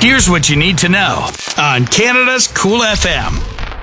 Here's what you need to know on Canada's Cool FM.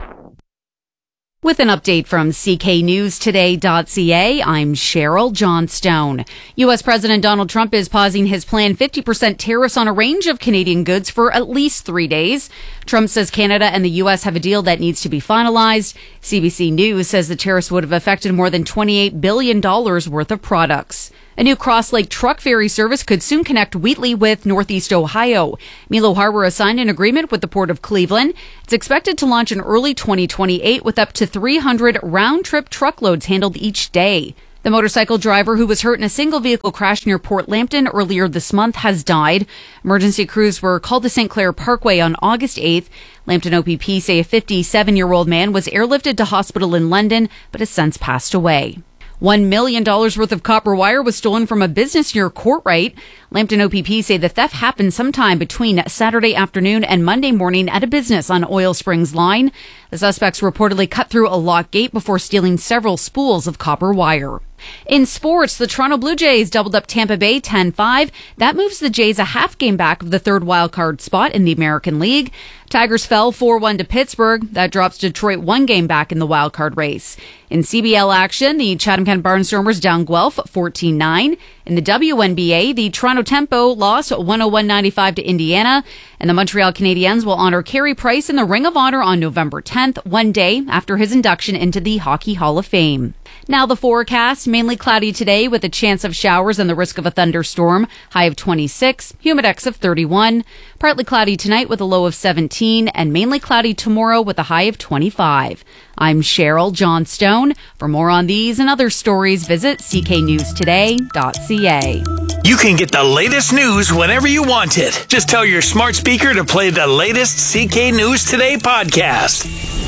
With an update from cknewstoday.ca, I'm Cheryl Johnstone. U.S. President Donald Trump is pausing his planned 50% tariffs on a range of Canadian goods for at least 3 days. Trump says Canada and the U.S. have a deal that needs to be finalized. CBC News says the tariffs would have affected more than $28 billion worth of products. A new Cross Lake truck ferry service could soon connect Wheatley with Northeast Ohio. Milo Harbor has signed an agreement with the Port of Cleveland. It's expected to launch in early 2028 with up to 300 round-trip truckloads handled each day. The motorcycle driver who was hurt in a single-vehicle crash near Port Lambton earlier this month has died. Emergency crews were called to St. Clair Parkway on August 8th. Lambton OPP say a 57-year-old man was airlifted to hospital in London but has since passed away. $1 million worth of copper wire was stolen from a business near Courtright. Lambton OPP say the theft happened sometime between Saturday afternoon and Monday morning at a business on Oil Springs Line. The suspects reportedly cut through a lock gate before stealing several spools of copper wire. In sports, the Toronto Blue Jays doubled up Tampa Bay 10-5. That moves the Jays a half game back of the third wildcard spot in the American League. Tigers fell 4-1 to Pittsburgh. That drops Detroit 1 game back in the wildcard race. In CBL action, the Chatham-Kent Barnstormers down Guelph 14-9. In the WNBA, the Toronto Tempo lost 101-95 to Indiana. And the Montreal Canadiens will honor Carey Price in the Ring of Honor on November 10th, 1 day after his induction into the Hockey Hall of Fame. Now the forecast, mainly cloudy today with a chance of showers and the risk of a thunderstorm. High of 26, humidex of 31. Partly cloudy tonight with a low of 17 and mainly cloudy tomorrow with a high of 25. I'm Cheryl Johnstone. For more on these and other stories, visit cknewstoday.ca. You can get the latest news whenever you want it. Just tell your smart speaker to play the latest CK News Today podcast.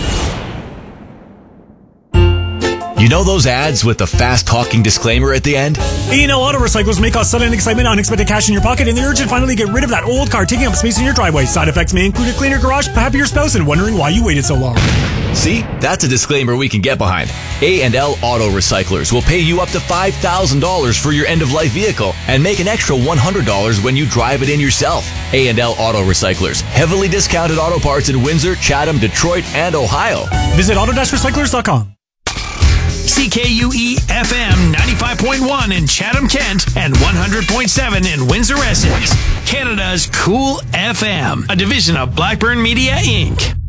You know those ads with the fast-talking disclaimer at the end? A&L Auto Recyclers may cause sudden excitement, unexpected cash in your pocket, and the urge to finally get rid of that old car taking up space in your driveway. Side effects may include a cleaner garage, a happier spouse, and wondering why you waited so long. See? That's a disclaimer we can get behind. A&L Auto Recyclers will pay you up to $5,000 for your end-of-life vehicle and make an extra $100 when you drive it in yourself. A&L Auto Recyclers. Heavily discounted auto parts in Windsor, Chatham, Detroit, and Ohio. Visit auto-recyclers.com. CKUE FM 95.1 in Chatham-Kent and 100.7 in Windsor, Essex. Canada's Cool FM, a division of Blackburn Media, Inc.